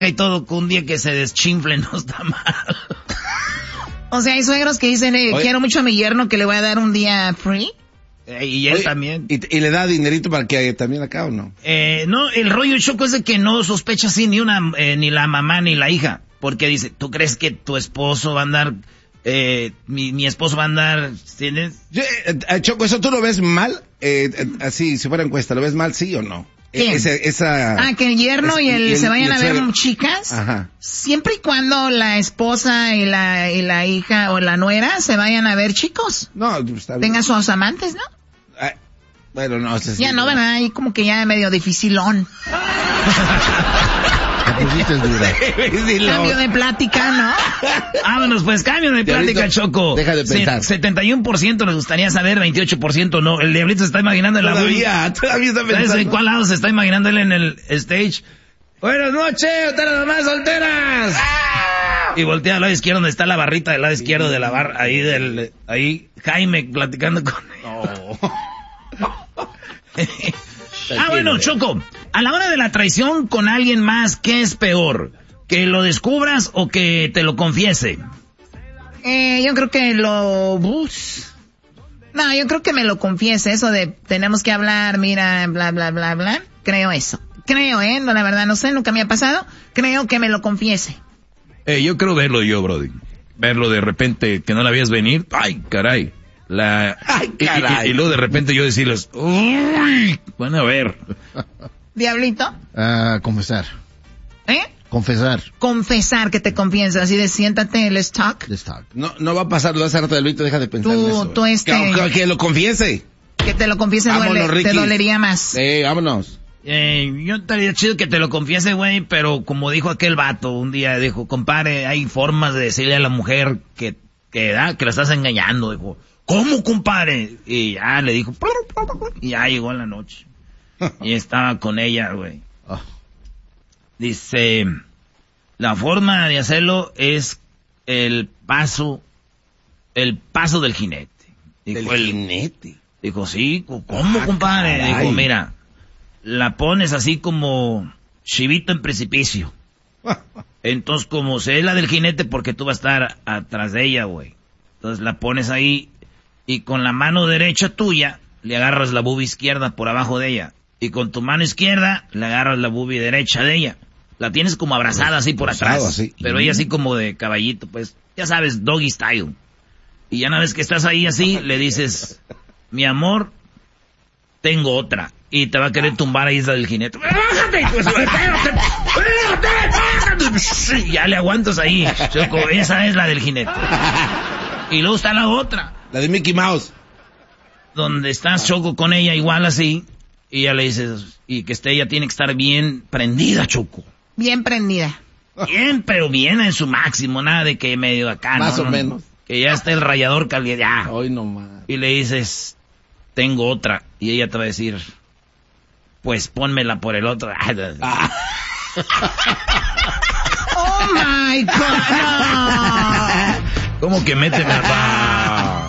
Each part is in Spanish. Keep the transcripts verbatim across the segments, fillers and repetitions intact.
y todo, que un día que se deschinfle no está mal. O sea, hay suegros que dicen, eh, quiero mucho a mi yerno que le voy a dar un día free. Eh, y él Oye, también. Y, ¿Y le da dinerito para que también acá o no? Eh, no, el rollo Choco es de que no sospecha así ni una, eh, ni la mamá ni la hija. Porque dice, ¿tú crees que tu esposo va a andar, eh, mi, mi esposo va a andar, ¿entiendes? Yo, eh, Choco, ¿eso tú lo ves mal? Eh, eh, así, si fuera encuesta, ¿lo ves mal, sí o no? ¿Quién? Esa, esa, ah, que el yerno es, y el, y el se vayan a ver suegro. Chicas. Ajá. Siempre y cuando la esposa y la, y la hija o la nuera se vayan a ver chicos. No, está bien. Tengan sus amantes, ¿no? Ah, bueno, no sé si ya no, ¿verdad? Ahí como que ya medio dificilón. Cambio de plática, ¿no? Vámonos, pues, cambio de plática, Choco. Deja de pensar. setenta y uno por ciento les gustaría saber, veintiocho por ciento no. El diablito se está imaginando en la Todavía, todavía está pensando. ¿Sabes en cuál lado se está imaginando él en el stage? Buenas noches, ustedes las más solteras. ¡Ah! Y voltea al lado izquierdo donde está la barrita del lado izquierdo de la barra, ahí del, ahí, Jaime platicando con él. No. Ah, bueno, Choco, a la hora de la traición con alguien más, ¿qué es peor? ¿Que lo descubras o que te lo confiese? Eh, yo creo que lo... Uf. No, yo creo que me lo confiese, eso de tenemos que hablar, mira, bla, bla, bla, bla. Creo eso. Creo, ¿eh? No, la verdad, no sé, nunca me ha pasado. Creo que me lo confiese. Eh, yo creo verlo yo, Brody. Verlo de repente, que no la veías venir. ¡Ay, caray! La... Ay, caray. Y, y, y luego de repente yo decirles, uy, bueno, a ver. Diablito. Ah, uh, confesar. ¿Eh? Confesar. Confesar que te confiesas, así de siéntate, let's talk. Let's talk. No, no va a pasar, lo hace rato Diablito, deja de pensar tú, en eso. Tú este... Que, que, que lo confiese. Que te lo confiese, vámonos, duele, te dolería más. Eh, vámonos. Eh, yo estaría chido que te lo confiese, güey, pero como dijo aquel vato un día, dijo, compadre, hay formas de decirle a la mujer que, que, ah, que la estás engañando, dijo. ¿Cómo, compadre? Y ya le dijo, y ya llegó en la noche. Y estaba con ella, güey. Dice, la forma de hacerlo es el paso, el paso del jinete. Dijo, ¿del jinete? Dijo, sí, ¿cómo, ah, compadre? Caray. Dijo, mira, la pones así como chivito en precipicio. Entonces, como se es la del jinete, porque tú vas a estar atrás de ella, güey. Entonces la pones ahí y con la mano derecha tuya le agarras la bubi izquierda por abajo de ella. Y con tu mano izquierda le agarras la bubi derecha de ella. La tienes como abrazada así por atrás. Así. Pero ella así como de caballito, pues, ya sabes, doggy style. Y ya una vez que estás ahí así, le dices, mi amor, tengo otra. Y te va a querer tumbar ahí esa del jinete. ¡Bájate! Pues, ¡bájate! Ya le aguantas ahí, Choco. Esa es la del jinete. Y luego está la otra. La de Mickey Mouse. Donde estás, Choco, con ella igual así. Y ya le dices, y que esté, ella tiene que estar bien prendida, Choco. Bien prendida. Bien, pero bien en su máximo, nada de que medio acá, Más no, o no, menos. Que ya está el rallador caliente, ya. Hoy no más. Y le dices, tengo otra. Y ella te va a decir, pues pónmela por el otro. Ah. Oh my God. No. ¿Cómo que méteme a...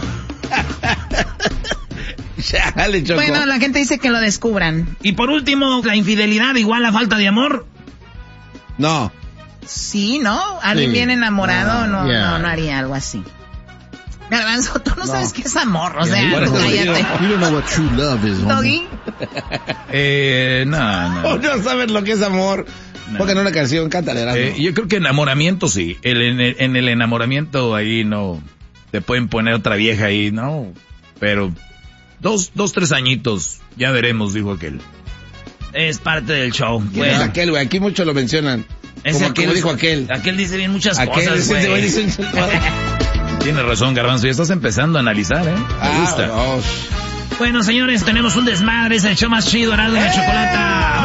Chale, Choco. Bueno, la gente dice que lo descubran. Y por último, la infidelidad igual a falta de amor. No. Sí, ¿no? Alguien sí. bien enamorado no, yeah. no, no haría algo así. Garbanzo, tú no, no sabes qué es amor, o sea, yeah, cállate. You don't know what true love is, Doggy. Eh, no, no. Oh, no sabes lo que es amor. No. Porque en una canción, cántale. Eh, yo creo que enamoramiento sí. El, en, el, en el enamoramiento ahí no. Te pueden poner otra vieja ahí, no. Pero dos, dos, tres añitos, ya veremos, dijo aquel. Es parte del show. ¿Quién es aquel, güey? Aquí muchos lo mencionan. Es como, aquel, como dijo aquel. Aquel dice bien muchas aquel cosas, güey. Dice, dice, Tienes razón, Garbanzo, ya estás empezando a analizar, ¿eh? Me ah, gusta. Oh. Bueno, señores, tenemos un desmadre, es el show más chido, Erasmo y la Chocolata.